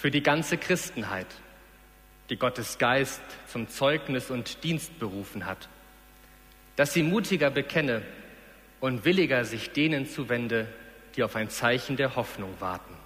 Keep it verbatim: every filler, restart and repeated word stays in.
für die ganze Christenheit, die Gottes Geist zum Zeugnis und Dienst berufen hat, dass sie mutiger bekenne und williger sich denen zuwende, die auf ein Zeichen der Hoffnung warten.